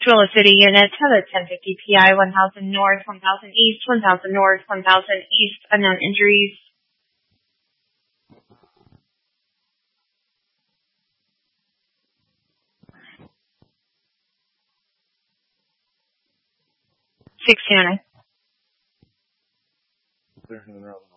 Twilla City units, Heather 1050 PI, 1000 North, 1000 East, 1000 North, 1000 East, unknown injuries. $16.